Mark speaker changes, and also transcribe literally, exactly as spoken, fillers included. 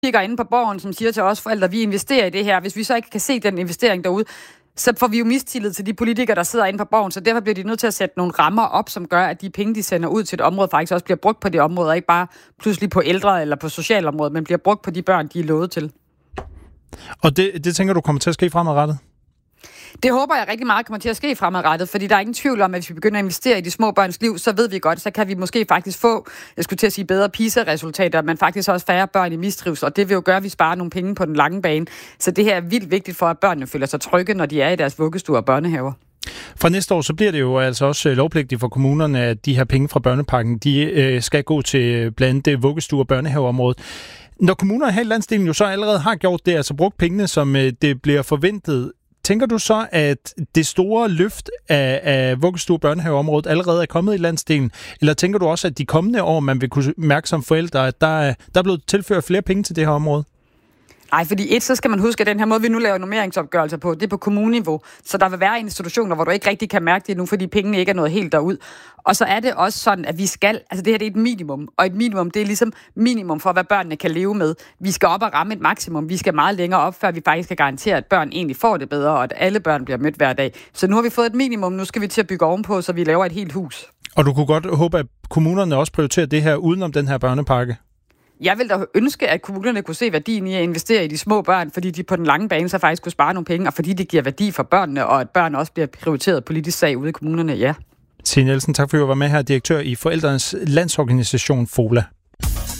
Speaker 1: politikere inde på Borgen, som siger til os forældre, vi investerer i det her. Hvis vi så ikke kan se den investering derude, så får vi jo mistillid til de politikere, der sidder inde på Borgen, så derfor bliver de nødt til at sætte nogle rammer op, som gør, at de penge, de sender ud til et område, faktisk også bliver brugt på det område, og ikke bare pludselig på ældre eller på socialområdet, men bliver brugt på de børn, de er lovet til.
Speaker 2: Og det, det tænker du kommer til at ske fremadrettet?
Speaker 1: Det håber jeg rigtig meget kommer til at ske fremadrettet, fordi der er ingen tvivl om, at hvis vi begynder at investere i de små børns liv, så ved vi godt, så kan vi måske faktisk få, jeg skulle til at sige, bedre PISA-resultater, men faktisk også færre børn i mistrivsel, og det vil jo gøre, at vi sparer nogle penge på den lange bane. Så det her er vildt vigtigt for, at børnene føler sig trygge, når de er i deres vuggestuer og børnehaver.
Speaker 2: Fra næste år, så bliver det jo altså også lovpligtigt for kommunerne, at de her penge fra børnepakken, de øh, skal gå til blandt andet vuggestuer og børnehaveområdet. Når kommunerne her i landsdelen jo så allerede har gjort det, altså brugt pengene, som øh, det bliver forventet, tænker du så, at det store løft af, af vuggestue- og børnehaveområdet allerede er kommet i landsdelen? Eller tænker du også, at de kommende år, man vil kunne mærke som forældre, at der er, der er blevet tilført flere penge til det her område?
Speaker 1: Nej, fordi et, så skal man huske, at den her måde, vi nu laver normeringsopgørelser på, det er på kommuneniveau. Så der vil være institutioner, hvor du ikke rigtig kan mærke det nu, fordi pengene ikke er nået helt derud. Og så er det også sådan, at vi skal, altså det her det er et minimum, og et minimum, det er ligesom minimum for, hvad børnene kan leve med. Vi skal op og ramme et maksimum, vi skal meget længere op, før vi faktisk kan garantere, at børn egentlig får det bedre, og at alle børn bliver mødt hver dag. Så nu har vi fået et minimum, nu skal vi til at bygge ovenpå, så vi laver et helt hus.
Speaker 2: Og du kunne godt håbe, at kommunerne også prioriterer det her udenom den her børnepakke?
Speaker 1: Jeg vil da ønske, at kommunerne kunne se værdien i at investere i de små børn, fordi de på den lange bane så faktisk kunne spare nogle penge, og fordi det giver værdi for børnene, og at børn også bliver prioriteret politisk sag ude i kommunerne, ja.
Speaker 2: Signe Nielsen, tak for at du var med her, direktør i Forældrenes Landsorganisation FOLA.